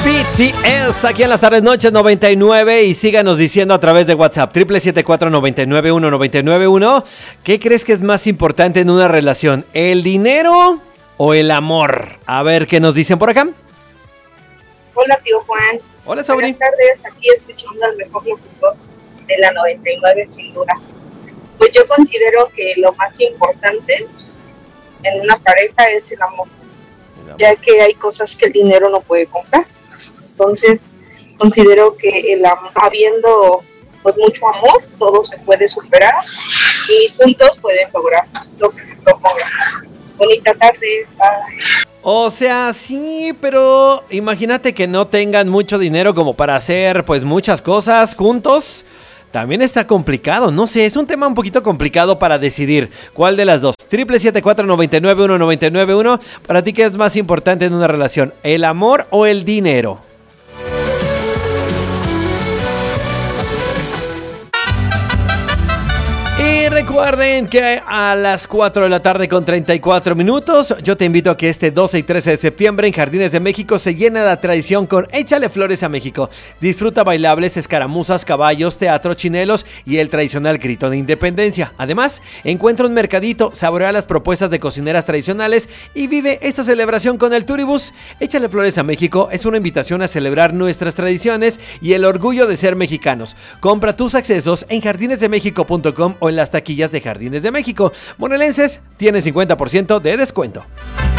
BTS aquí en las tardes noches 99 y síganos diciendo a través de WhatsApp 774-991-991. ¿Qué crees que es más importante en una relación? ¿El dinero o el amor? A ver qué nos dicen por acá. Hola tío Juan. Hola Sobri. Buenas tardes, aquí escuchando al mejor locutor de la 99 sin duda. Pues yo considero que lo más importante en una pareja es el amor, ya que hay cosas que el dinero no puede comprar. Entonces, considero que habiendo pues mucho amor, todo se puede superar y juntos pueden lograr lo que se proponga. Bonita tarde. Bye. O sea, sí, pero imagínate que no tengan mucho dinero como para hacer pues muchas cosas juntos. También está complicado, no sé, es un tema un poquito complicado para decidir cuál de las dos. 774-991-991. Para ti, ¿qué es más importante en una relación? ¿El amor o el dinero? Y recuerden que a las 4 de la tarde con 34 minutos, yo te invito a que este 12 y 13 de septiembre en Jardines de México se llena la tradición con Échale Flores a México. Disfruta bailables, escaramuzas, caballos, teatro, chinelos y el tradicional grito de independencia. Además, encuentra un mercadito, saborea las propuestas de cocineras tradicionales y vive esta celebración con el Turibus. Échale Flores a México es una invitación a celebrar nuestras tradiciones y el orgullo de ser mexicanos. Compra tus accesos en jardinesdemexico.com o en las taquillas de Jardines de México. Morelenses tienen 50% de descuento.